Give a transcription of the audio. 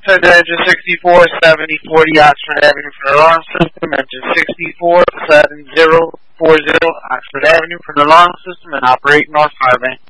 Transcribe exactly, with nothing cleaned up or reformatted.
Send engine sixty-four seventy forty Oxford Avenue for the alarm system. Engine sixty-four seven zero four zero Oxford Avenue for the alarm system and operate North Harvey.